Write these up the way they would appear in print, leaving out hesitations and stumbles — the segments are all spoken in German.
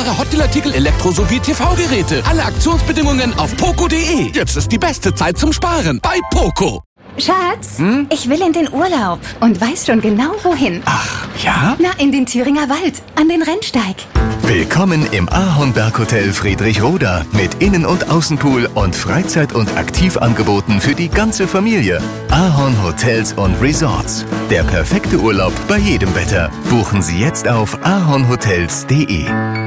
wunderbare Hotdeal-Artikel, Elektro- sowie TV-Geräte. Alle Aktionsbedingungen auf poco.de. Jetzt ist die beste Zeit zum Sparen bei Poco. Schatz, ich will in den Urlaub und weiß schon genau, wohin. Ach, ja? Na, in den Thüringer Wald, an den Rennsteig. Willkommen im Ahornberg-Hotel Friedrichroda mit Innen- und Außenpool und Freizeit- und Aktivangeboten für die ganze Familie. Ahorn Hotels und Resorts. Der perfekte Urlaub bei jedem Wetter. Buchen Sie jetzt auf ahornhotels.de.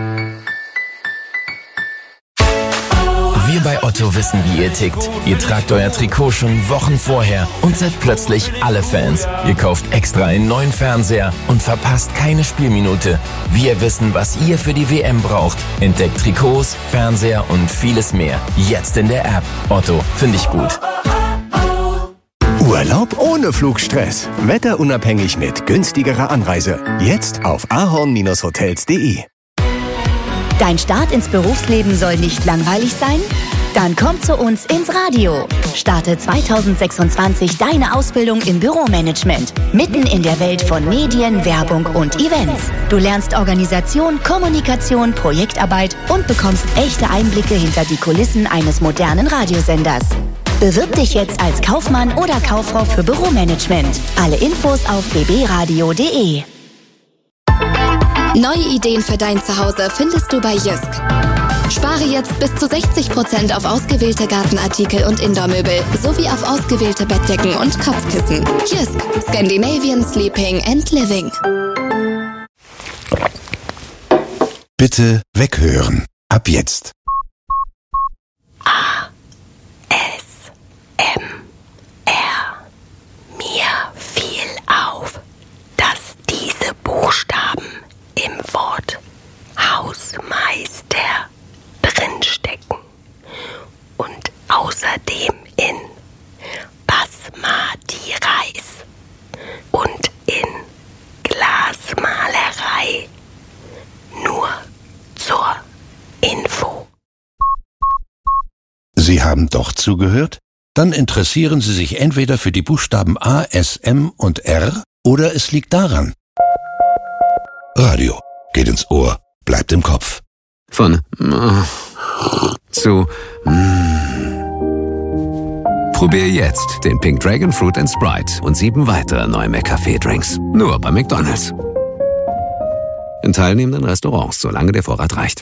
Wir bei Otto wissen, wie ihr tickt. Ihr tragt euer Trikot schon Wochen vorher und seid plötzlich alle Fans. Ihr kauft extra einen neuen Fernseher und verpasst keine Spielminute. Wir wissen, was ihr für die WM braucht. Entdeckt Trikots, Fernseher und vieles mehr. Jetzt in der App. Otto, finde ich gut. Urlaub ohne Flugstress. Wetterunabhängig mit günstigerer Anreise. Jetzt auf ahorn-hotels.de. Dein Start ins Berufsleben soll nicht langweilig sein? Dann komm zu uns ins Radio. Starte 2026 deine Ausbildung im Büromanagement. Mitten in der Welt von Medien, Werbung und Events. Du lernst Organisation, Kommunikation, Projektarbeit und bekommst echte Einblicke hinter die Kulissen eines modernen Radiosenders. Bewirb dich jetzt als Kaufmann oder Kauffrau für Büromanagement. Alle Infos auf bbradio.de. Neue Ideen für dein Zuhause findest du bei Jysk. Spare jetzt bis zu 60% auf ausgewählte Gartenartikel und Indoormöbel sowie auf ausgewählte Bettdecken und Kopfkissen. Jysk, Scandinavian Sleeping and Living. Bitte weghören. Ab jetzt. Mir fiel auf, dass diese Buchstaben im Wort Hausmeister drinstecken und außerdem in Basmati Reis und in Glasmalerei. Nur zur Info. Sie haben doch zugehört? Dann interessieren Sie sich entweder für die Buchstaben A, S, M und R oder es liegt daran. Radio. Geht ins Ohr, bleibt im Kopf. Von zu Probier jetzt den Pink Dragon Fruit & Sprite und 7 weitere neue McCafé-Drinks. Nur bei McDonald's. In teilnehmenden Restaurants, solange der Vorrat reicht.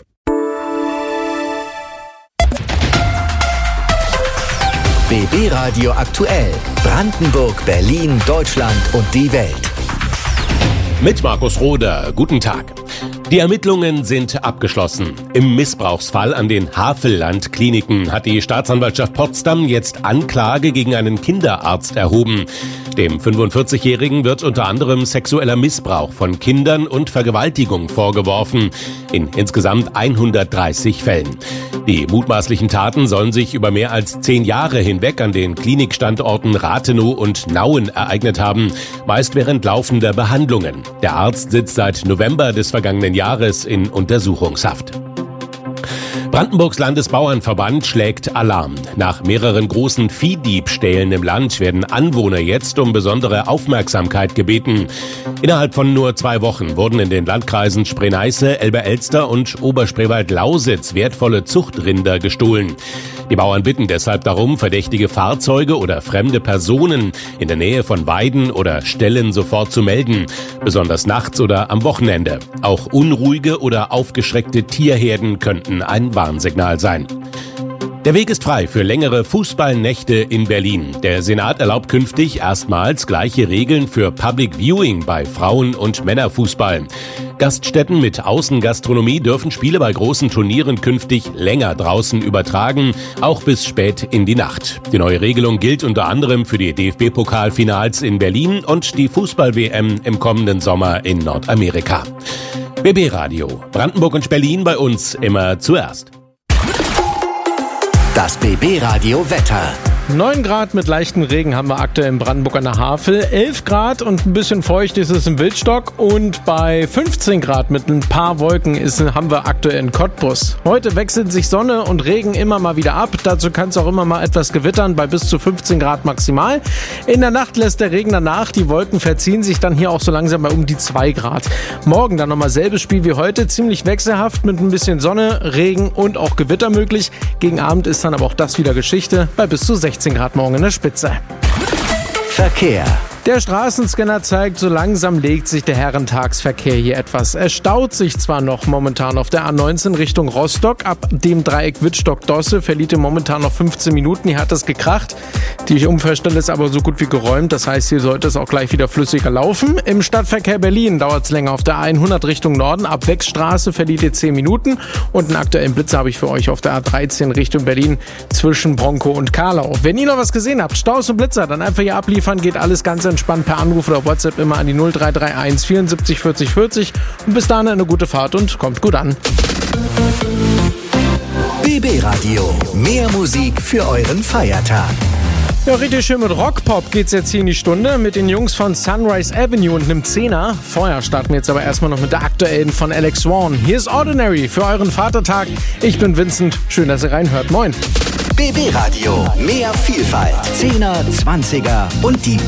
BB Radio aktuell. Brandenburg, Berlin, Deutschland und die Welt. Mit Markus Roder, guten Tag. Die Ermittlungen sind abgeschlossen. Im Missbrauchsfall an den Havelland-Kliniken hat die Staatsanwaltschaft Potsdam jetzt Anklage gegen einen Kinderarzt erhoben. Dem 45-Jährigen wird unter anderem sexueller Missbrauch von Kindern und Vergewaltigung vorgeworfen, in insgesamt 130 Fällen. Die mutmaßlichen Taten sollen sich über mehr als 10 Jahre hinweg an den Klinikstandorten Rathenow und Nauen ereignet haben, meist während laufender Behandlungen. Der Arzt sitzt seit November des vergangenen Jahres in Untersuchungshaft. Brandenburgs Landesbauernverband schlägt Alarm. Nach mehreren großen Viehdiebstählen im Land werden Anwohner jetzt um besondere Aufmerksamkeit gebeten. Innerhalb von nur 2 Wochen wurden in den Landkreisen Spree-Neiße, Elbe-Elster und Oberspreewald-Lausitz wertvolle Zuchtrinder gestohlen. Die Bauern bitten deshalb darum, verdächtige Fahrzeuge oder fremde Personen in der Nähe von Weiden oder Ställen sofort zu melden, besonders nachts oder am Wochenende. Auch unruhige oder aufgeschreckte Tierherden könnten ein Warnsignal sein. Der Weg ist frei für längere Fußballnächte in Berlin. Der Senat erlaubt künftig erstmals gleiche Regeln für Public Viewing bei Frauen- und Männerfußball. Gaststätten mit Außengastronomie dürfen Spiele bei großen Turnieren künftig länger draußen übertragen, auch bis spät in die Nacht. Die neue Regelung gilt unter anderem für die DFB-Pokalfinals in Berlin und die Fußball-WM im kommenden Sommer in Nordamerika. BB Radio, Brandenburg und Berlin, bei uns immer zuerst. Das BB Radio Wetter. 9 Grad mit leichten Regen haben wir aktuell in Brandenburg an der Havel. 11 Grad und ein bisschen feucht ist es im Wildstock. Und bei 15 Grad mit ein paar Wolken haben wir aktuell in Cottbus. Heute wechseln sich Sonne und Regen immer mal wieder ab. Dazu kann es auch immer mal etwas gewittern bei bis zu 15 Grad maximal. In der Nacht lässt der Regen danach. Die Wolken verziehen sich dann hier auch so langsam bei um die 2 Grad. Morgen dann nochmal selbes Spiel wie heute. Ziemlich wechselhaft mit ein bisschen Sonne, Regen und auch Gewitter möglich. Gegen Abend ist dann aber auch das wieder Geschichte bei bis zu 16 Grad morgen in der Spitze. Verkehr. Der Straßenscanner zeigt, so langsam legt sich der Herrentagsverkehr hier etwas. Es staut sich zwar noch momentan auf der A19 Richtung Rostock. Ab dem Dreieck Wittstock-Dosse verliert ihr momentan noch 15 Minuten. Hier hat es gekracht. Die Umfahrstelle ist aber so gut wie geräumt. Das heißt, hier sollte es auch gleich wieder flüssiger laufen. Im Stadtverkehr Berlin dauert es länger auf der A100 Richtung Norden. Ab Wechstraße verliert ihr 10 Minuten. Und einen aktuellen Blitzer habe ich für euch auf der A13 Richtung Berlin zwischen Bronkow und Karlau. Wenn ihr noch was gesehen habt, Staus und Blitzer, dann einfach hier abliefern. Geht alles ganz entspannt per Anruf oder WhatsApp immer an die 0331 74 40 40. Und bis dahin eine gute Fahrt und kommt gut an. BB Radio. Mehr Musik für euren Feiertag. Ja, richtig schön mit Rockpop geht's jetzt hier in die Stunde mit den Jungs von Sunrise Avenue und einem Zehner. Vorher starten wir jetzt aber erstmal noch mit der aktuellen von Alex Swan. Hier ist Ordinary für euren Vatertag. Ich bin Vincent. Schön, dass ihr reinhört. Moin. BB Radio. Mehr Vielfalt. 10er, 20er und die